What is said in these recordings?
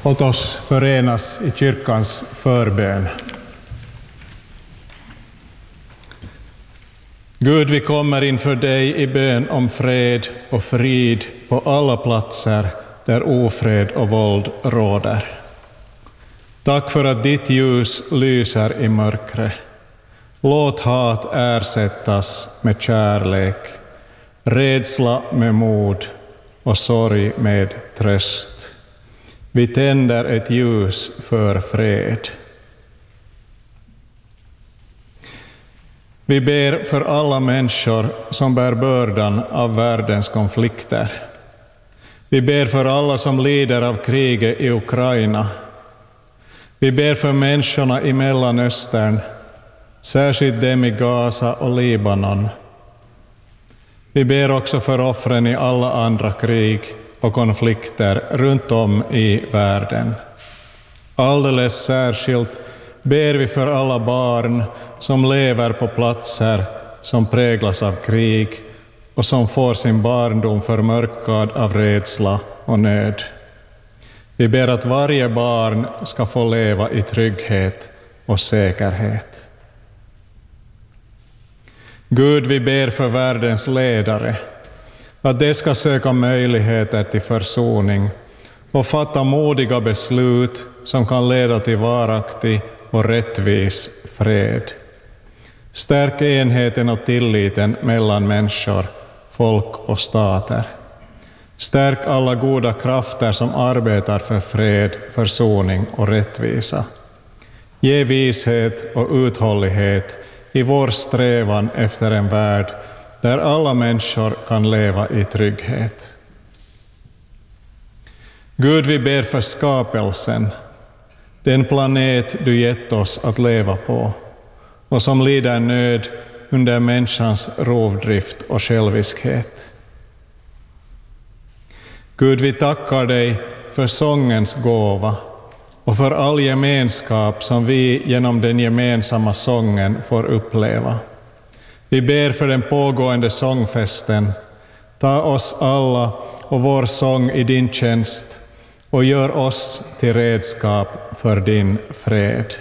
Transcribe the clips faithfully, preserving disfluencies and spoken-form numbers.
Låt oss förenas i kyrkans förbön. Gud, vi kommer inför dig i bön om fred och frid på alla platser där ofred och våld råder. Tack för att ditt ljus lyser i mörkret. Låt hat ersättas med kärlek, rädsla med mod och sorg med tröst. Vi tänder ett ljus för fred. Vi ber för alla människor som bär bördan av världens konflikter. Vi ber för alla som lider av kriget i Ukraina. Vi ber för människorna i Mellanöstern, särskilt dem i Gaza och Libanon. Vi ber också för offren i alla andra krig och konflikter runt om i världen. Alldeles särskilt ber vi för alla barn som lever på platser som präglas av krig och som får sin barndom förmörkad av rädsla och nöd. Vi ber att varje barn ska få leva i trygghet och säkerhet. Gud, vi ber för världens ledare, att de ska söka möjligheter till försoning och fatta modiga beslut som kan leda till varaktig och rättvis fred. Stärk enheten och tilliten mellan människor, folk och stater. Stärk alla goda krafter som arbetar för fred, försoning och rättvisa. Ge vishet och uthållighet i vår strävan efter en värld där alla människor kan leva i trygghet. Gud, vi ber för skapelsen, den planet du gett oss att leva på och som lider nöd under människans rovdrift och själviskhet. Gud, vi tackar dig för sångens gåva och för all gemenskap som vi genom den gemensamma sången får uppleva. Vi ber för den pågående sångfesten. Ta oss alla och vår sång i din tjänst och gör oss till redskap för din fred.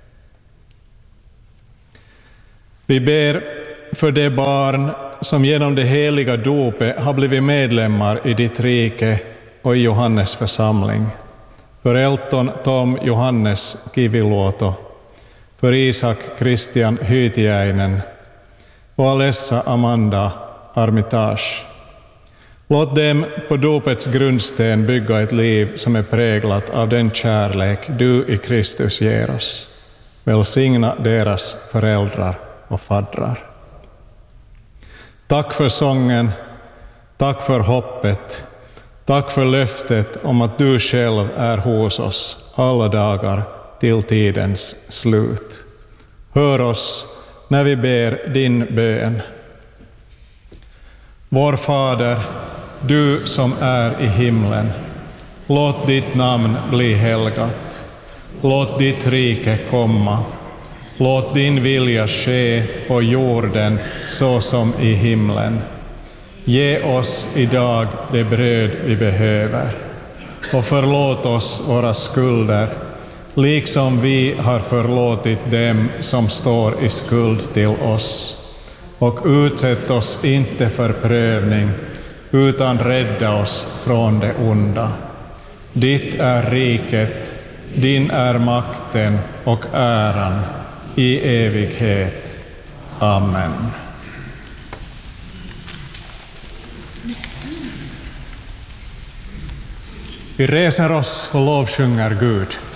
Vi ber för de barn som genom det heliga dopet har blivit medlemmar i ditt rike och i Johannes församling. För Elton, Tom, Johannes Kiviluoto, för Isak, Christian Hytiäinen och Alessa Amanda Armitage. Låt dem på dopets grundsten bygga ett liv som är präglat av den kärlek du i Kristus ger oss. Välsigna deras föräldrar och faddrar. Tack för sången, tack för hoppet, tack för löftet om att du själv är hos oss alla dagar till tidens slut. Hör oss när vi ber din bön. Vår Fader, du som är i himlen, låt ditt namn bli helgat. Låt ditt rike komma. Låt din vilja ske på jorden så som i himlen. Ge oss idag det bröd vi behöver och förlåt oss våra skulder, liksom vi har förlåtit dem som står i skuld till oss. Och utsätt oss inte för prövning, utan rädda oss från det onda. Ditt är riket, din är makten och äran i evighet. Amen. Vi reser oss och lovsjunger Gud.